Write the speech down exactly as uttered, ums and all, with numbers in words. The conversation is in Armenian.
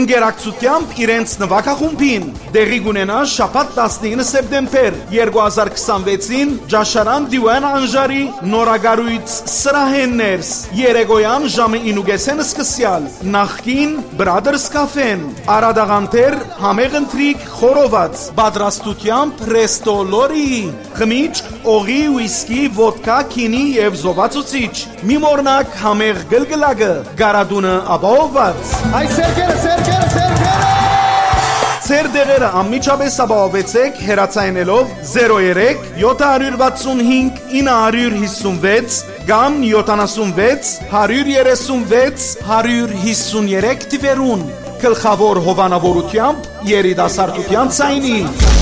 ընկերակցությամբ իրենց նվագախումբին։ Դեղի կունենա շաբաթ տասնինը սեպտեմբեր երկու հազար քսանվեցին Ջաշարան Դիվան Անժարի նորագարույց սրահեններս երեկոյան ժամը ինուգեսեն սկսյալ նախքին Brothers Cafe-ն Արադաղանտեր համեղ ընթրիք խորոված պատրաստությամբ Resto Lori խմիչք, օղի, ուիսկի, ոդկա, քինի եւ զովացուցիչ մի մորնակ համեղ գլգլակը գարադունը ապահովված Այ սերկերը, սերկերը, սերկերը Ձեր դեղերը անմիջապես ապահովեցեք հեռացայինելով zero three seven six five nine five six կամ յոթանասունվեց հարյուր երեսունվեց հարյուր հիսուներեք տիվերուն գլխավոր հովանավորությամբ երիտասարդության ցայնի